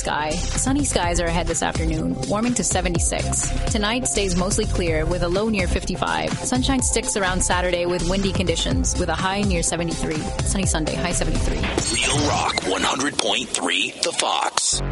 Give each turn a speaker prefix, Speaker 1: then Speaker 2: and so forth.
Speaker 1: sky. Sunny skies are ahead this afternoon, warming to 76. Tonight stays mostly clear with a low near 55. Sunshine sticks around Saturday with windy conditions with a high near 73. Sunny Sunday, high 73.
Speaker 2: Real Rock 100.3 The Fox.